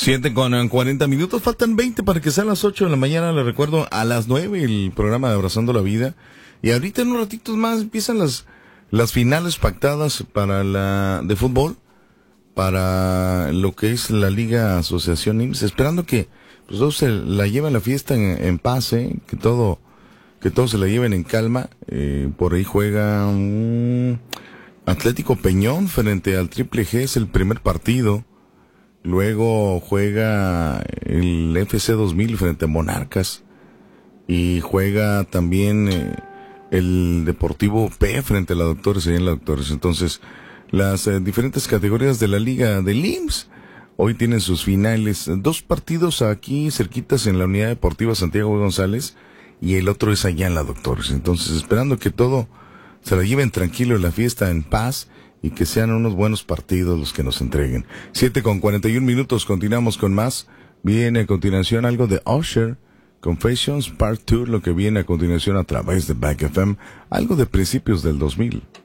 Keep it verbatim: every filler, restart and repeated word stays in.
Siete con cuarenta minutos, faltan veinte para que sean las ocho de la mañana. Les recuerdo, a las nueve el programa de Abrazando la Vida. Y ahorita en unos ratitos más empiezan las, las finales pactadas para la de fútbol, para lo que es la Liga Asociación I M S S, esperando que pues, todos se la lleven la fiesta en, en paz, ¿eh? que todo que todos se la lleven en calma. Eh, por ahí juega un Atlético Peñón frente al Triple G, es el primer partido. Luego juega el F C dos mil frente a Monarcas. Y juega también eh, el Deportivo P frente a la Doctores, allá en la Doctores. Entonces, las eh, diferentes categorías de la Liga del I M S S hoy tienen sus finales. Dos partidos aquí cerquitas en la Unidad Deportiva Santiago González y el otro es allá en la Doctores. Entonces, esperando que todo se la lleven tranquilo en la fiesta, en paz, y que sean unos buenos partidos los que nos entreguen. Siete con cuarenta y un minutos, continuamos con más. Viene a continuación algo de Usher, Confessions Part dos, lo que viene a continuación a través de Back F M, algo de principios del dos mil.